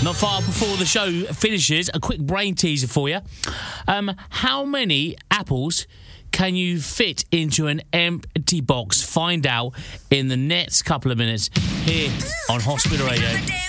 Not far before the show finishes, a quick brain teaser for you. How many apples can you fit into an empty box? Find out in the next couple of minutes here on Hospital Radio.